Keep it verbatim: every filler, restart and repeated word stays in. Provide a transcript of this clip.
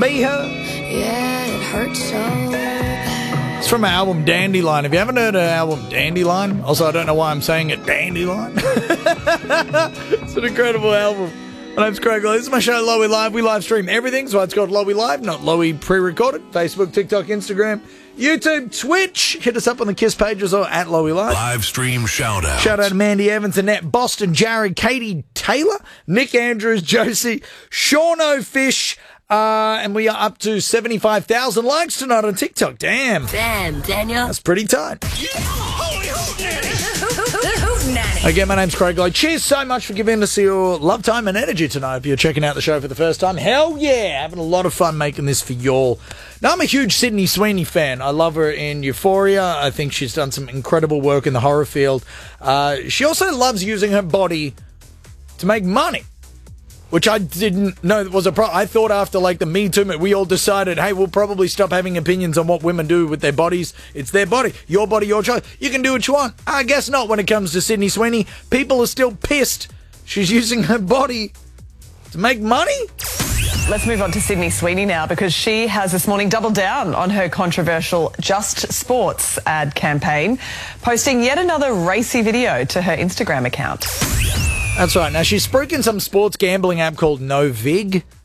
be her. Yeah, it hurts so bad. It's from her album Dandelion. If you haven't heard her album Dandelion, also I don't know why I'm saying it Dandelion. It's an incredible album. My name's Craig Lowe. This is my show, Lowy Live. We live stream everything, so it's called Lowy Live, not Lowy pre-recorded. Facebook, TikTok, Instagram, YouTube, Twitch. Hit us up on the KISS pages or at Lowy Live. Live stream shout out. Shout out to Mandy Evans, Annette Boston, Jared, Katie Taylor, Nick Andrews, Josie, Sean O'Fish, uh, and we are up to seventy-five thousand likes tonight on TikTok. Damn. Damn, Daniel. That's pretty tight. Holy hootenanny. Again, my name's Craig Lowe. Cheers so much for giving us your love time and energy tonight. If you're checking out the show for the first time, hell yeah, having a lot of fun making this for y'all. Now, I'm a huge Sydney Sweeney fan. I love her in Euphoria. I think she's done some incredible work in the horror field. Uh, she also loves using her body to make money, which I didn't know was a problem. I thought after, like, the Me Too movement, we all decided, hey, we'll probably stop having opinions on what women do with their bodies. It's their body. Your body, your choice. You can do what you want. I guess not when it comes to Sydney Sweeney. People are still pissed she's using her body to make money. Let's move on to Sydney Sweeney now, because she has this morning doubled down on her controversial Just Sports ad campaign, posting yet another racy video to her Instagram account. That's right. Now, she's spooking some sports gambling app called NoVig.